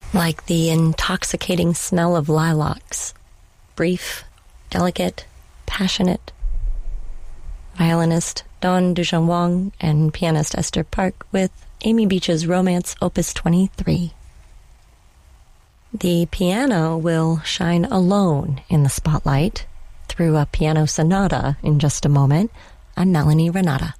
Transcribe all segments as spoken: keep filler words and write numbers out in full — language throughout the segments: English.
like the intoxicating smell of lilacs. Brief, delicate, passionate. Violinist Dawn Dujan Wang and pianist Esther Park with Amy Beach's Romance Opus twenty-three. The piano will shine alone in the spotlight through a piano sonata in just a moment. I'm Melanie Renata.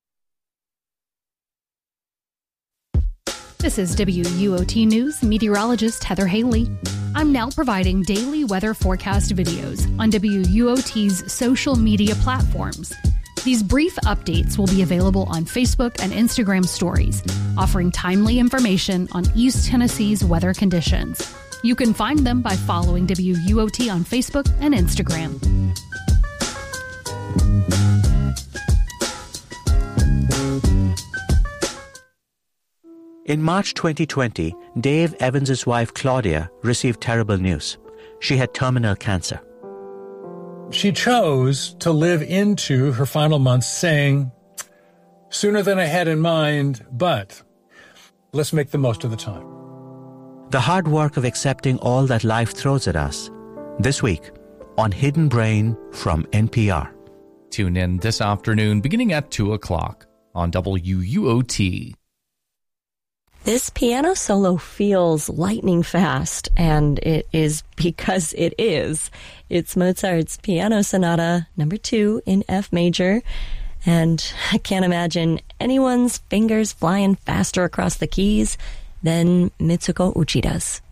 This is W U O T News meteorologist Heather Haley. I'm now providing daily weather forecast videos on W U O T's social media platforms. These brief updates will be available on Facebook and Instagram stories, offering timely information on East Tennessee's weather conditions. You can find them by following W U O T on Facebook and Instagram. In March twenty twenty, Dave Evans' wife Claudia received terrible news. She had terminal cancer. She chose to live into her final months saying, sooner than I had in mind, but let's make the most of the time. The hard work of accepting all that life throws at us. This week on Hidden Brain from N P R. Tune in this afternoon beginning at two o'clock on W U O T. This piano solo feels lightning fast, and it is because it is. It's Mozart's Piano Sonata number two in F major, and I can't imagine anyone's fingers flying faster across the keys than Mitsuko Uchida's.